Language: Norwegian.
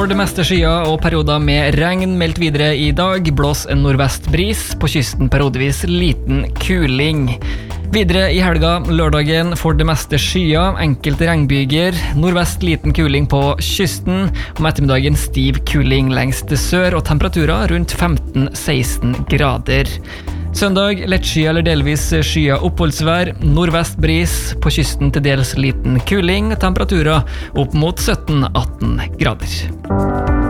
For det meste skyer og perioder med regn meldt videre I dag. Blås en nordvestbris, på kysten periodevis liten kuling. Videre I helga, lørdagen, for det meste skyer, enkelte regnbyger, nordvest liten kuling på kysten, om ettermiddagen stiv kuling lengst til sør og temperaturer rundt 15-16 grader. Søndag, lettsky eller delvis skya oppholdsvær, nordvest bris, på kysten til dels liten kuling, temperaturer opp mot 17-18 grader.